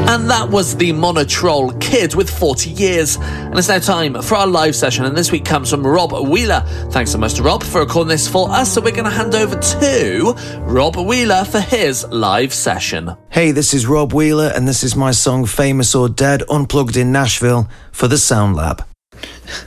And that was the Monotroll Kid with 40 Years. And it's now time for our live session. And this week comes from Rob Wheeler. Thanks so much to Rob for recording this for us. So we're going to hand over to Rob Wheeler for his live session. Hey, this is Rob Wheeler, and this is my song Famous or Dead, unplugged in Nashville for the Sound Lab.